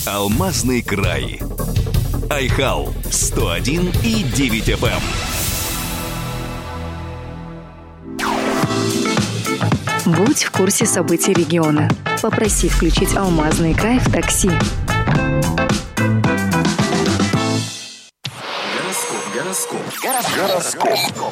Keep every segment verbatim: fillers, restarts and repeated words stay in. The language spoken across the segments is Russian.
Алмазный край. Айхал сто один и девять эф эм. Будь в курсе событий региона. Попроси включить «Алмазный край» в такси. Гороскоп. Гороскоп. Гороскоп.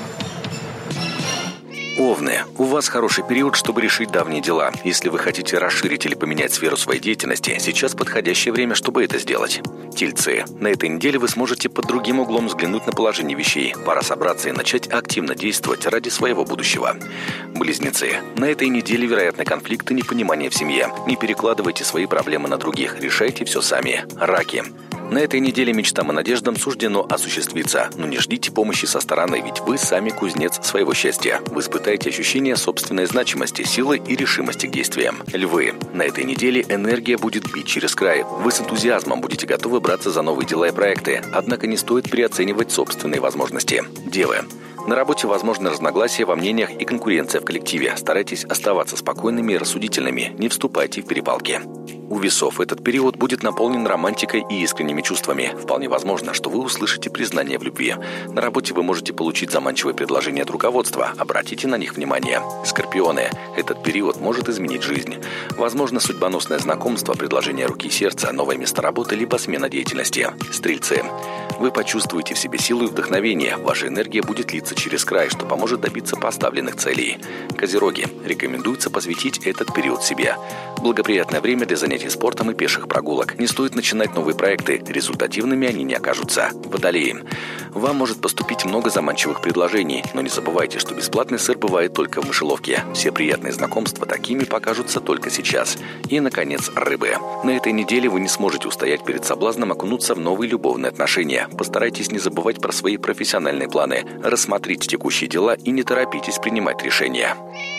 Овны, у вас хороший период, чтобы решить давние дела. Если вы хотите расширить или поменять сферу своей деятельности, сейчас подходящее время, чтобы это сделать. Тельцы, на этой неделе вы сможете под другим углом взглянуть на положение вещей. Пора собраться и начать активно действовать ради своего будущего. Близнецы, на этой неделе вероятны конфликты, непонимание в семье. Не перекладывайте свои проблемы на других, решайте все сами. Раки. На этой неделе мечтам и надеждам суждено осуществиться, но не ждите помощи со стороны, ведь вы сами кузнец своего счастья. Вы испытаете ощущение собственной значимости, силы и решимости к действиям. Львы. На этой неделе энергия будет бить через край. Вы с энтузиазмом будете готовы браться за новые дела и проекты, однако не стоит переоценивать собственные возможности. Девы. На работе возможны разногласия во мнениях и конкуренция в коллективе. Старайтесь оставаться спокойными и рассудительными, не вступайте в перепалки. У весов этот период будет наполнен романтикой и искренними чувствами. Вполне возможно, что вы услышите признание в любви. На работе вы можете получить заманчивые предложения от руководства. Обратите на них внимание. Скорпионы. Этот период может изменить жизнь. Возможно, судьбоносное знакомство, предложение руки и сердца, новое место работы, либо смена деятельности. Стрельцы. Вы почувствуете в себе силу и вдохновение. Ваша энергия будет литься через край, что поможет добиться поставленных целей. Козероги. Рекомендуется посвятить этот период себе. Благоприятное время для занятий спортом и пеших прогулок. Не стоит начинать новые проекты. Результативными они не окажутся. Водолеи. Вам может поступить много заманчивых предложений, но не забывайте, что бесплатный сыр бывает только в мышеловке. Все приятные знакомства такими покажутся только сейчас. И, наконец, рыбы. На этой неделе вы не сможете устоять перед соблазном окунуться в новые любовные отношения. Постарайтесь не забывать про свои профессиональные планы. Рассмотрите текущие дела и не торопитесь принимать решения.